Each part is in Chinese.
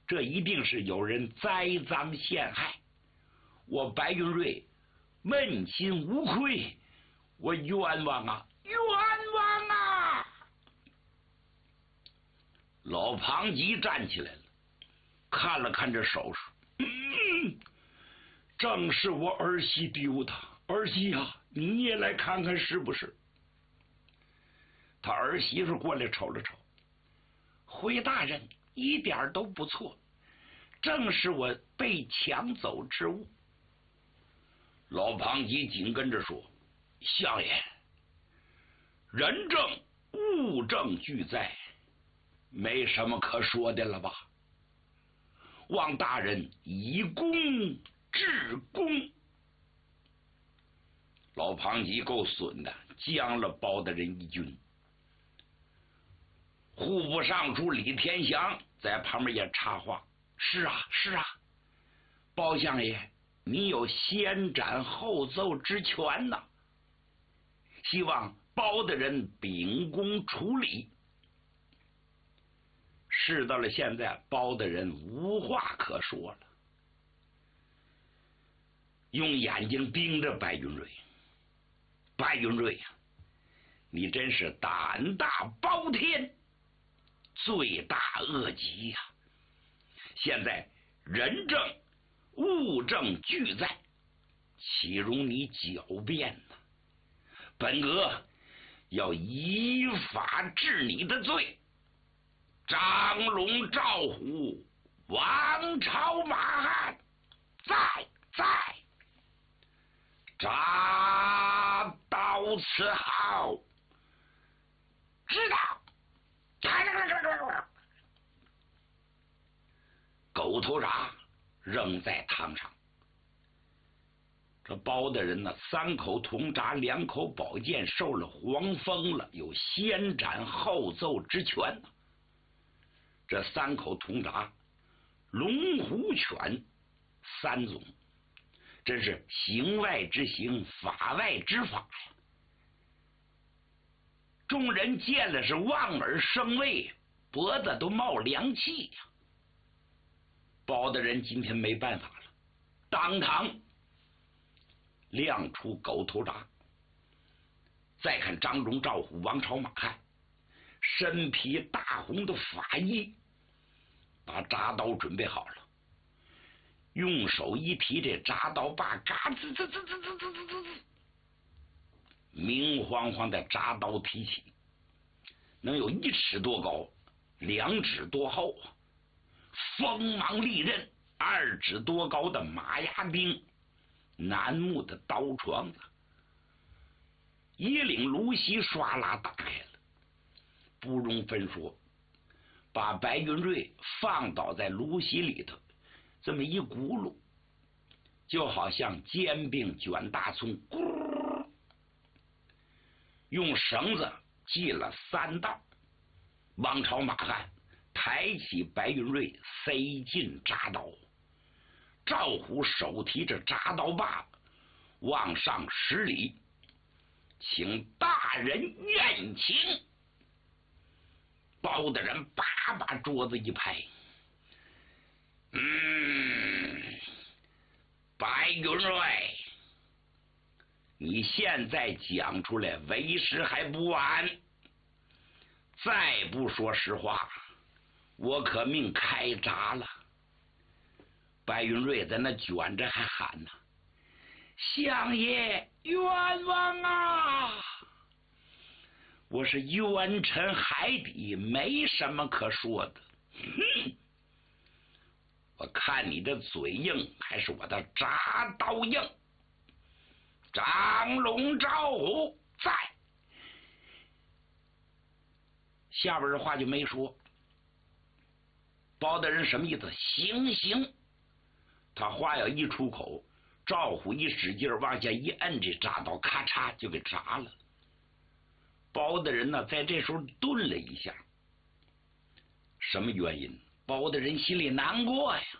这一定是有人栽赃陷害，我白云瑞问心无愧，我冤枉啊，冤枉啊！老庞吉站起来了，看了看这首饰，正是我儿媳丢的。儿媳啊，你也来看看是不是？他儿媳妇过来瞅了瞅，回大人一点都不错，正是我被抢走之物。老庞吉紧跟着说：“相爷，人证物证俱在，没什么可说的了吧？望大人以公治公。”老庞吉够损的，将了包大人一军。户部尚书李天祥在旁边也插话：“是啊，是啊，包相爷，你有先斩后奏之权呐！希望包大人秉公处理。”事到了现在，包大人无话可说了，用眼睛盯着白云瑞。白云瑞呀，你真是胆大包天，罪大恶极呀！现在人证物证俱在，岂容你狡辩呢？本阁要依法治你的罪。张龙赵虎，王朝马汉，在铡刀伺候，知道。狗头铡扔在堂上，这包大人呢，3口铜铡，2口宝剑，受了黄封了，有先斩后奏之权。这3口铜铡，龙虎犬3种，真是行外之行，法外之法呀！众人见了是望而生畏，脖子都冒凉气呀！包大人今天没办法了，当堂亮出狗头铡。再看张龙赵虎王朝马汉，身披大红的法衣，把铡刀准备好了，用手一提这铡刀把，嘎吱吱吱吱吱吱吱吱，明晃晃的铡刀提起，能有1尺多高，2指多厚啊！锋芒利刃，2指多高的马牙钉，楠木的刀床子，一领芦席唰啦打开了，不容分说，把白云瑞放倒在芦席里头，这么一轱辘，就好像煎饼卷大葱，咕，用绳子系了3道。王朝马汉抬起白云瑞，塞进铡刀。赵虎手提着铡刀把，往上10里，请大人宴请。包大人把桌子一拍，白云瑞，你现在讲出来为时还不晚，再不说实话，我可命开闸了。白云瑞在那卷着还喊呢：“相爷冤枉啊！我是冤沉海底，没什么可说的。哼，我看你的嘴硬，还是我的铡刀硬。张龙赵虎在。”下边的话就没说。包大人什么意思？行。他话要一出口，赵虎一使劲往下一摁，这铡刀咔嚓就给铡了。包大人呢，在这时候顿了一下，什么原因？包大人心里难过呀。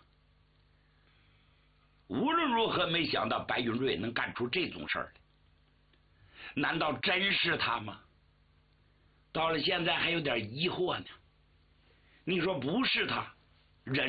无论如何没想到白云瑞能干出这种事儿来，难道真是他吗？到了现在还有点疑惑呢。你说不是他，